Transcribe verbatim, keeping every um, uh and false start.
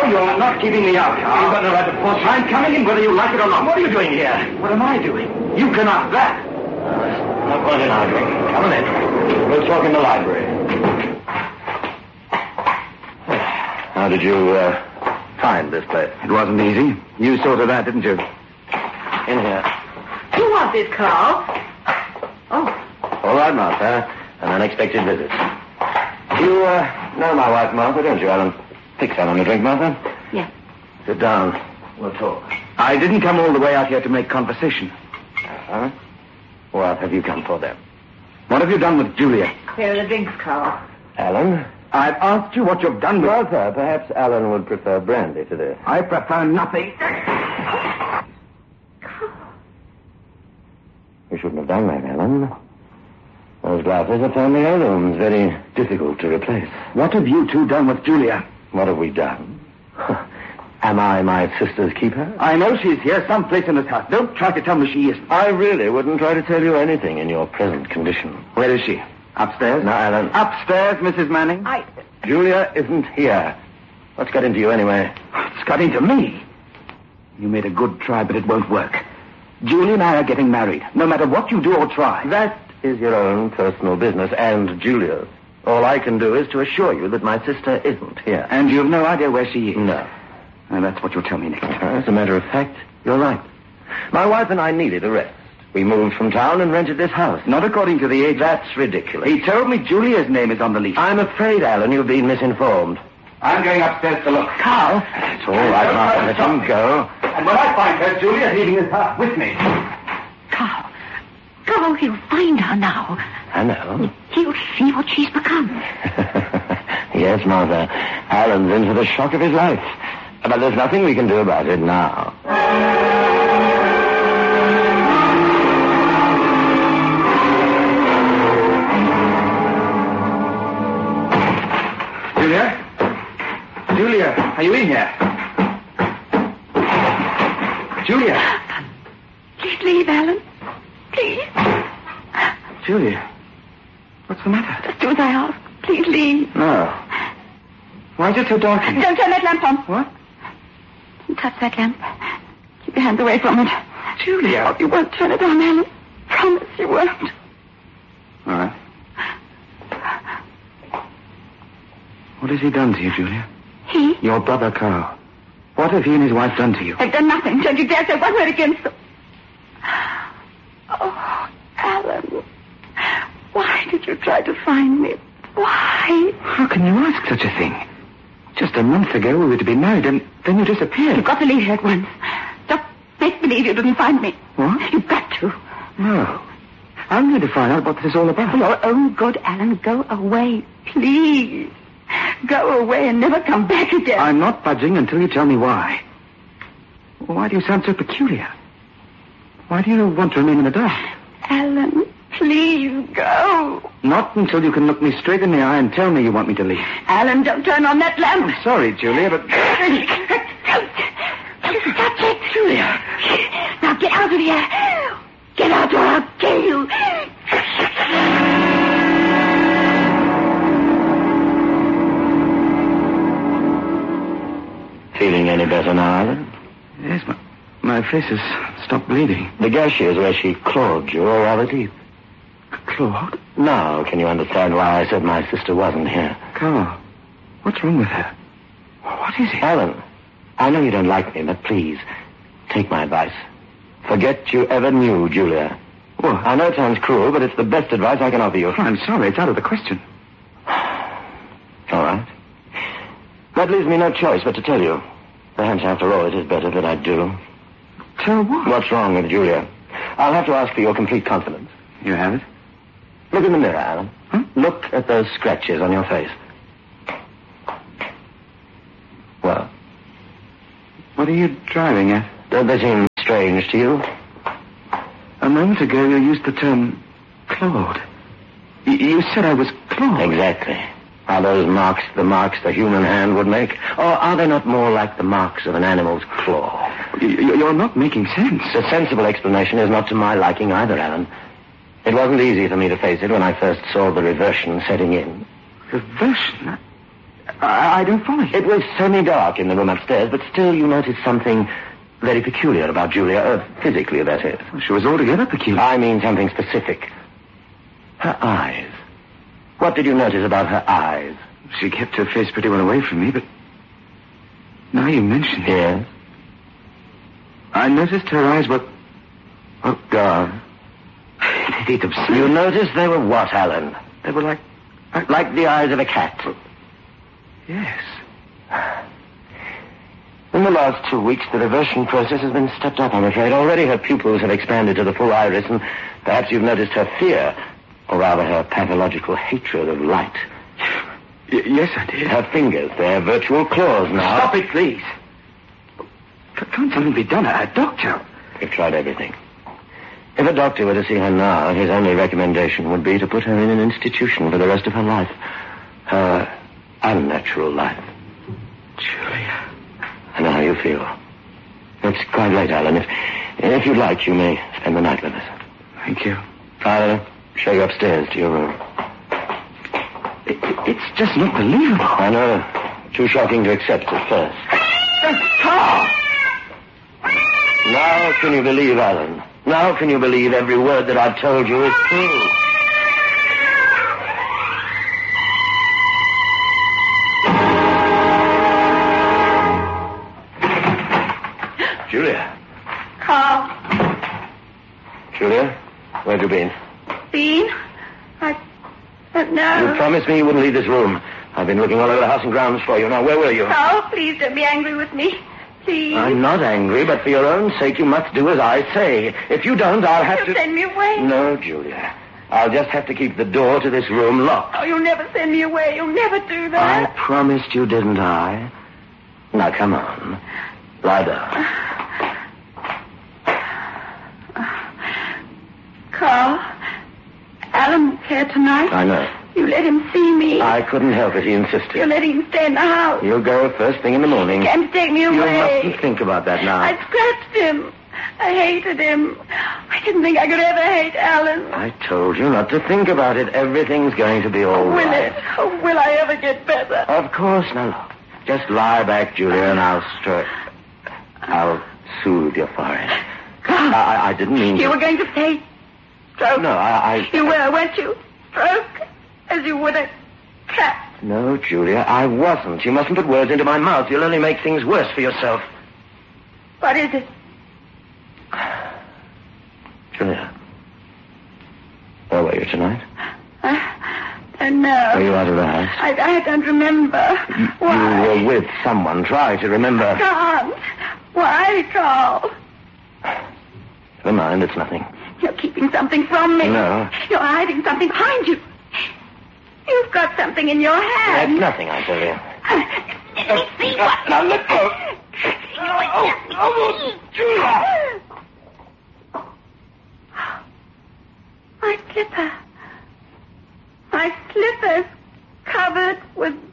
you're not keeping me out, Carl. You've got no right to force me. I'm coming in whether you like it or not. What are you doing here? What am I doing? You can ask that. Uh, no point in arguing. Come on in. We'll talk in the library. How did you, uh, find this place? It wasn't easy. You sorted that, didn't you? In here. Who was this, Carl? Oh. All right, Martha. An unexpected visit. You, uh, know my wife, Martha, don't you, Alan? Fix Alan a drink, Martha. Yes. Sit down. We'll talk. I didn't come all the way out here to make conversation. Uh-huh. What have you come for, then? What have you done with Julia? Here are the drinks, Carl. Alan? I've asked you what you've done with... Martha, perhaps Alan would prefer brandy to this. I prefer nothing. You shouldn't have done that, Alan. Those glasses are family heirlooms, very difficult to replace. What have you two done with Julia? What have we done? Am I my sister's keeper? I know she's here, someplace in this house. Don't try to tell me she isn't. I really wouldn't try to tell you anything in your present condition. Where is she? Upstairs? No, Alan. Upstairs, Missus Manning? I... Julia isn't here. What's got into you anyway? It's got into me. You made a good try, but it won't work. Julia and I are getting married, no matter what you do or try. That is your own personal business, and Julia's. All I can do is to assure you that my sister isn't here. And you've no idea where she is? No. And that's what you'll tell me next time. As a matter of fact, you're right. My wife and I needed a rest. We moved from town and rented this house. Not according to the age. That's ridiculous. He told me Julia's name is on the lease. I'm afraid, Alan, you've been misinformed. I'm going upstairs to look. Carl. It's all right, Martha. Let him go. And when I find her, Julia's leaving this house with me. Carl. Carl, he'll find her now. I know. He'll see what she's become. Yes, Martha. Alan's in for the shock of his life. But there's nothing we can do about it now. Julia? Julia, are you in here? Julia? Please leave, Alan. Please. Julia, what's the matter? Just do as I ask. Please leave. No. Why is it so dark in here? Don't turn that lamp on. What? Don't touch that lamp. Keep your hands away from it. Julia. Oh, you won't turn it on, Alan. Promise you won't. All right. What has he done to you, Julia? He? Your brother, Carl. What have he and his wife done to you? They've done nothing. Don't you dare say one word against them. Oh, Alan. Why did you try to find me? Why? How can you ask such a thing? Just a month ago we were to be married, and then you disappeared. You've got to leave here at once. Just make believe you didn't find me. What? You've got to. No. I'm going to find out what this is all about. For your own good, Alan, go away. Please. Go away and never come back again. I'm not budging until you tell me why. Why do you sound so peculiar? Why do you want to remain in the dark? Alan, please go. Not until you can look me straight in the eye and tell me you want me to leave. Alan, don't turn on that lamp. I'm sorry, Julia, but... Don't. Stop it, Julia. Now get out of here. Get out or I'll kill you. Feeling any better now, Alan? Yes, my, my face has stopped bleeding. The gash is where she clawed you, or rather deep. Claude? Now, can you understand why I said my sister wasn't here? Carl, what's wrong with her? What is it? Alan, I know you don't like me, but please, take my advice. Forget you ever knew Julia. What? I know it sounds cruel, but it's the best advice I can offer you. I'm sorry, it's out of the question. All right. That leaves me no choice but to tell you. Perhaps, after all, it is better that I do. Tell what? What's wrong with Julia? I'll have to ask for your complete confidence. You have it? Look in the mirror, Alan. Huh? Look at those scratches on your face. Well? What are you driving at? Don't they seem strange to you? A moment ago you used the term Claude. Y- you said I was Claude. Exactly. Are those marks the marks the human hand would make? Or are they not more like the marks of an animal's claw? Y- you're not making sense. A sensible explanation is not to my liking either, Alan. It wasn't easy for me to face it when I first saw the reversion setting in. Reversion? I, I don't follow you. It was semi-dark in the room upstairs, but still you noticed something very peculiar about Julia. Uh, physically, that is. Well, she was altogether peculiar. I mean something specific. Her eyes. What did you notice about her eyes? She kept her face pretty well away from me, but now you mention it. Yes? I noticed her eyes were... Oh, God. It's absurd. You noticed they were what, Alan? They were like... Like, like the eyes of a cat. Yes. In the last two weeks, the reversion process has been stepped up, I'm afraid. Already her pupils have expanded to the full iris, and perhaps you've noticed her fear, or rather her pathological hatred of light. Y- yes, I did. Her fingers, they're virtual claws now. Stop it, please. C- can't something be done? A doctor? We've tried everything. If a doctor were to see her now, his only recommendation would be to put her in an institution for the rest of her life. Her unnatural life. Julia. I know how you feel. It's quite late, Alan. If, if you'd like, you may spend the night with us. Thank you. I'll show you upstairs to your room. It, it, it's just not believable. I know. Too shocking to accept at first. Carl! Now can you believe, Alan? Now can you believe every word that I've told you is true? Julia. Carl. Julia, where have you been? Been? I don't know. You promised me you wouldn't leave this room. I've been looking all over the house and grounds for you. Now, where were you? Carl, please don't be angry with me. Please. I'm not angry, but for your own sake, you must do as I say. If you don't, I'll have You'll to... send me away. No, Julia. I'll just have to keep the door to this room locked. Oh, you'll never send me away. You'll never do that. I promised you, didn't I? Now, come on. Lie down. Carl, Alan's here tonight. I know. You let him see me. I couldn't help it. He insisted. You let him stay in the house. You'll go first thing in the morning. He came to take me away. You mustn't think about that now. I scratched him. I hated him. I didn't think I could ever hate Alan. I told you not to think about it. Everything's going to be all Will right. it? Oh, will I ever get better? Of course. Now, look. Just lie back, Julia, and I'll stroke. I'll soothe your forehead. Carl, I, I didn't mean you to... were going to say stroke. No, I... I... You were, weren't you? Stroke, as you would a cat. No, Julia, I wasn't. You mustn't put words into my mouth. You'll only make things worse for yourself. What is it? Julia, where were you tonight? I don't know. Were you out of the house? I, I don't remember. Why? You were with someone. Try to remember. I can't. Why, Carl? Never mind, it's nothing. You're keeping something from me. No. You're hiding something behind you. You've got something in your hand. It's nothing, I tell you. Let me see what... Now, let go. Oh, oh, Julia. My slipper. My slipper's covered with